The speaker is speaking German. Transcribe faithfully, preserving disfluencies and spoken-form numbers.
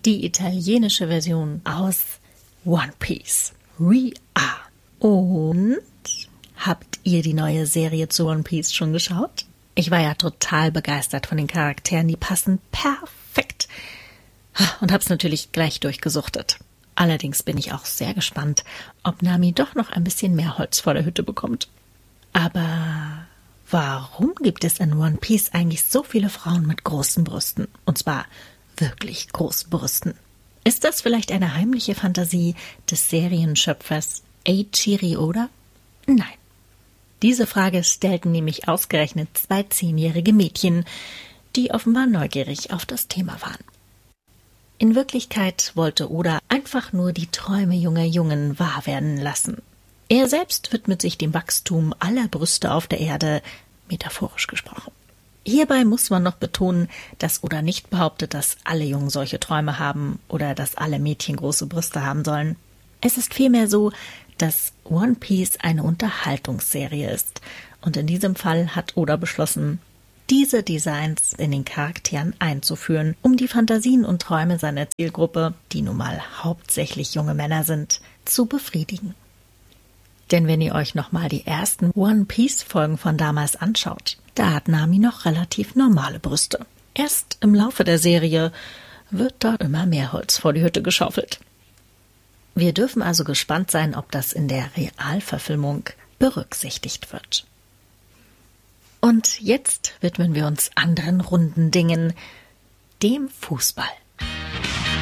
die italienische Version aus One Piece. Ria. Und habt ihr die neue Serie zu One Piece schon geschaut? Ich war ja total begeistert von den Charakteren, die passen perfekt. Und hab's natürlich gleich durchgesuchtet. Allerdings bin ich auch sehr gespannt, ob Nami doch noch ein bisschen mehr Holz vor der Hütte bekommt. Aber warum gibt es in One Piece eigentlich so viele Frauen mit großen Brüsten? Und zwar wirklich großen Brüsten. Ist das vielleicht eine heimliche Fantasie des Serienschöpfers Eiichiro Oda? Nein. Diese Frage stellten nämlich ausgerechnet zwei zehnjährige Mädchen, die offenbar neugierig auf das Thema waren. In Wirklichkeit wollte Oda einfach nur die Träume junger Jungen wahr werden lassen. Er selbst widmet sich dem Wachstum aller Brüste auf der Erde, metaphorisch gesprochen. Hierbei muss man noch betonen, dass Oda nicht behauptet, dass alle Jungen solche Träume haben oder dass alle Mädchen große Brüste haben sollen. Es ist vielmehr so, dass One Piece eine Unterhaltungsserie ist. Und in diesem Fall hat Oda beschlossen, diese Designs in den Charakteren einzuführen, um die Fantasien und Träume seiner Zielgruppe, die nun mal hauptsächlich junge Männer sind, zu befriedigen. Denn wenn ihr euch nochmal die ersten One Piece Folgen von damals anschaut, da hat Nami noch relativ normale Brüste. Erst im Laufe der Serie wird dort immer mehr Holz vor die Hütte geschaufelt. Wir dürfen also gespannt sein, ob das in der Realverfilmung berücksichtigt wird. Und jetzt widmen wir uns anderen runden Dingen, dem Fußball.